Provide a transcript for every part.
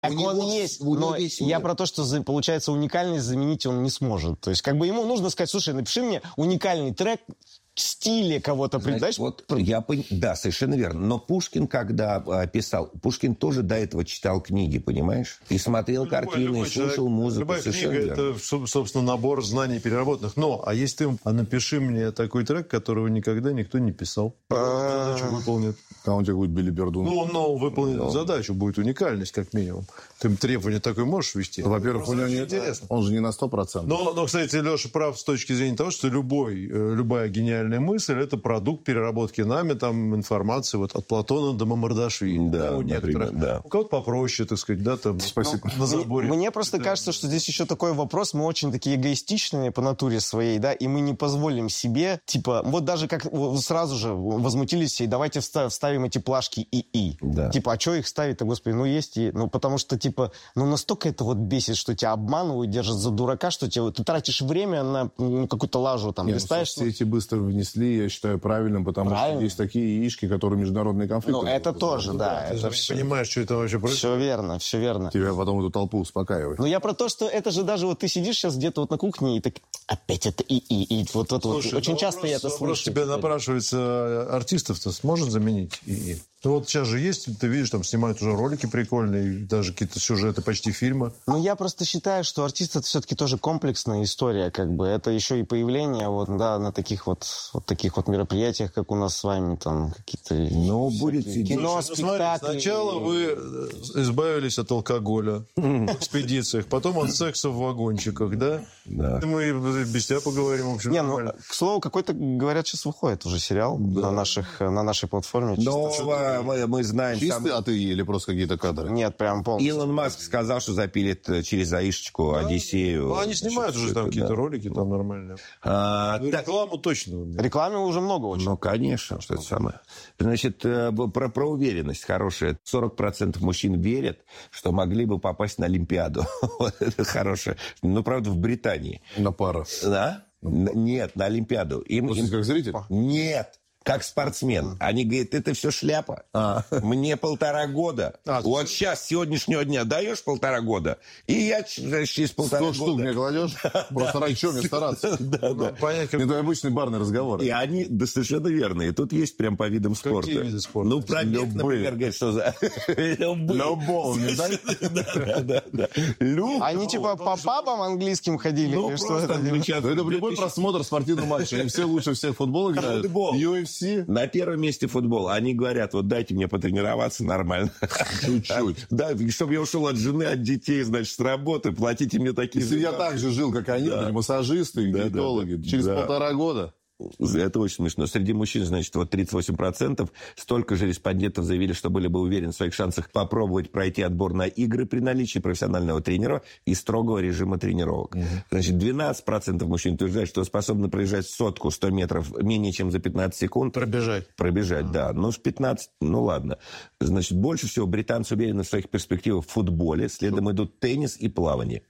Так он есть, но я про то, что, получается, уникальность заменить он не сможет. То есть, как бы ему нужно сказать, слушай, напиши мне уникальный трек в стиле кого-то. Знаешь, вот да, совершенно верно. Но Пушкин, когда писал, Пушкин тоже до этого читал книги, понимаешь? И смотрел картины, и слушал музыку. Любая книга — это, собственно, набор знаний переработанных. А если ты напиши мне такой трек, которого никогда никто не писал. Задачу выполнит. А он тебе будет Билли Бердун. Он выполнит задачу, будет уникальность, как минимум. Ты требования такой можешь ввести? Во-первых, у него интересно. Он же не на 100%. Но, кстати, Леша прав с точки зрения того, что любая гениальная мысль — это продукт переработки нами там информации вот от Платона до Мамардашвили. Да, например, да. У кого-то попроще, так сказать, да, там. Спасибо. На заборе. Мне просто кажется, что здесь еще такой вопрос. Мы очень такие эгоистичные по натуре своей, да, и мы не позволим себе, типа, вот даже как сразу же возмутились все, и давайте вставим эти плашки ИИ. Да. Типа, а что их ставить-то, господи, есть и... потому что, типа, настолько это вот бесит, что тебя обманывают, держат за дурака, что ты тратишь время на какую-то лажу, там, листаешь... Соцсети быстро внесли, я считаю, правильным, потому что есть такие яички, которые международные конфликты. Это тоже, да. Ты же понимаешь, что это вообще происходит. Все верно. Тебя потом эту толпу успокаивает. Я про то, что это же даже вот ты сидишь сейчас где-то вот на кухне, и так опять это ИИ. И вот это Слушай, вот. Очень часто я это слышу. Вопрос тебе напрашивается, артистов-то сможет заменить ИИ? Ну вот сейчас же есть, ты видишь, там снимают уже ролики прикольные, даже какие-то сюжеты, почти фильмы. Я просто считаю, что артист — это все-таки тоже комплексная история, как бы. Это еще и появление на таких вот мероприятиях, как у нас с вами, там какие-то... будет кино, спектакли. Сначала вы избавились от алкоголя в экспедициях, потом от секса в вагончиках, да? Да. Мы без тебя поговорим, в общем. К слову, какой-то, говорят, сейчас выходит уже сериал на нашей платформе. Но мы знаем... Чистый АТИ или просто какие-то кадры? Нет, прям полностью. Илон Маск сказал, что запилит через Аишечку Одиссею. Они снимают уже там какие-то ролики, там нормальные. Рекламу точно. Рекламы уже много очень. Конечно, что это самое. Значит, про уверенность хорошая. 40% мужчин верят, что могли бы попасть на Олимпиаду. Это хорошее. Правда, в Британии. На пару. Да? Нет, на Олимпиаду. Как зритель? Нет. Как спортсмен. Они говорят, это все шляпа. Мне 1,5 года. Вот сейчас, с сегодняшнего дня даешь 1,5 года, и я через 1,5 года... 100 штук мне кладешь? Просто ради чего мне стараться? Да. Это обычный барный разговор. И они совершенно верно. И тут есть прям по видам спорта. Какие виды спорта? Пробег, например, говорит, что за... Любовь. Да. Они типа по пабам английским ходили? или что просто это? англичане. Это любой просмотр спортивного матча. Они все лучше всех футбол играют. Футбол. UFC. На первом месте футбол. Они говорят, вот дайте мне потренироваться нормально. Чуть-чуть. Да, чтобы я ушел от жены, от детей, значит, с работы, платите мне такие... Если я так же жил, как они, массажисты, диетологи, через 1,5 года... Это очень смешно. Среди мужчин, значит, 38%. Столько же респондентов заявили, что были бы уверены в своих шансах попробовать пройти отбор на игры при наличии профессионального тренера и строгого режима тренировок. Значит, 12% мужчин утверждают, что способны проезжать 100 метров менее чем за 15 секунд. Пробежать, да. В 15, ладно. Значит, больше всего британцы уверены в своих перспективах в футболе. Следом идут теннис и плавание.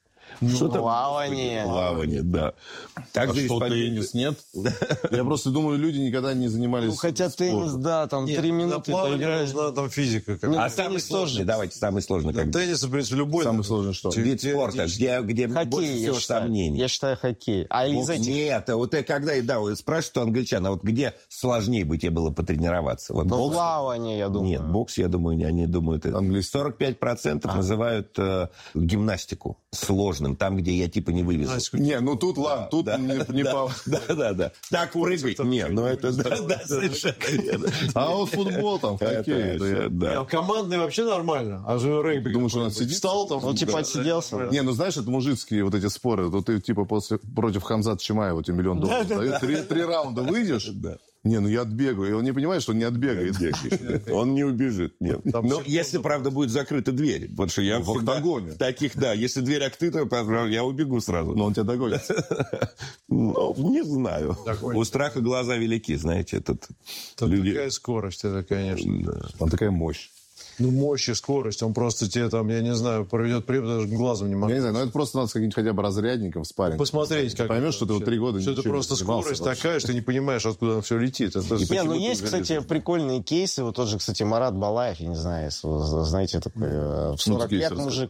Плавание, да. Также теннис нет? Я просто думаю, люди никогда не занимались хотя теннис, да, там 3 минуты поиграешь. Там физика. А самый сложный, давайте, самый сложный. Теннис, в принципе, любой. Самый сложный что? Вид спорта, где больше всего сомнений. Я считаю хоккей. Нет, вот когда спрашивают у англичан, а вот где сложнее бы тебе было потренироваться? Плавание, я думаю. Нет, бокс, я думаю, они думают... 45% называют гимнастику сложным, там, где я типа не вывезу. Тут ладно, тут не по... Да. Так, прыгай. Это... Да, совершенно верно. А вот футбол там, хоккей. Командный вообще нормально. А же регби. Думаешь, он отсидит? Встал там. Он типа отсиделся. Знаешь, это мужицкие вот эти споры. То ты типа против Хамзата Чимаева тебе $1 миллион дают. 3 раунда выйдешь? Да. Я отбегаю. И он не понимает, что он не отбегает. Он не убежит. Нет. Но если, правда, будет закрыта дверь. Потому что я в октагоне. Таких, да. Если дверь открыта, я убегу сразу. Но он тебя догонит. Не знаю. У страха глаза велики, знаете. Такая скорость, это, конечно. Там такая мощь. Ну, мощь и скорость. Он просто тебе там, я не знаю, проведет препод, даже глазом не могу. Я не знаю, но это просто надо с каким-нибудь хотя бы разрядником в спарринг. Посмотреть, как... Поймешь, что ты вот 3 года что это просто скорость такая, что ты не понимаешь, откуда оно все летит. Не, ну есть, кстати, прикольные кейсы. Вот тот же, кстати, Марат Балаев, я не знаю, если вы знаете, такой в 40 лет мужик.